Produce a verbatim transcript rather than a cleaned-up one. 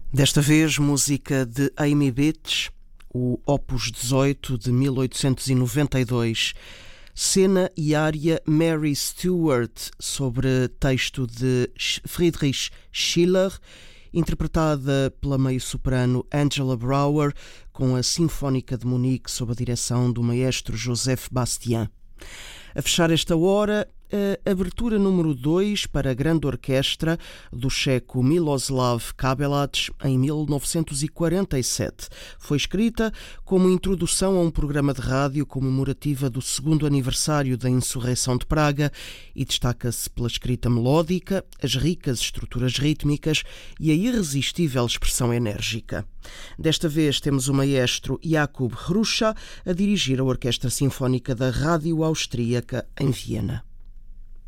Desta vez, música de Amy Beach, o Opus dezoito de mil oitocentos e noventa e dois, cena e área Mary Stuart, sobre texto de Friedrich Schiller, interpretada pela meio-soprano Angela Brauer, com a Sinfónica de Munique sob a direção do maestro Joseph Bastian. A fechar esta hora, a abertura número dois para a grande orquestra do checo Miloslav Kabelach em mil novecentos e quarenta e sete. Foi escrita como introdução a um programa de rádio comemorativa do segundo aniversário da insurreição de Praga e destaca-se pela escrita melódica, as ricas estruturas rítmicas e a irresistível expressão enérgica. Desta vez temos o maestro Jakub Hrusha a dirigir a Orquestra Sinfónica da Rádio Austríaca em Viena.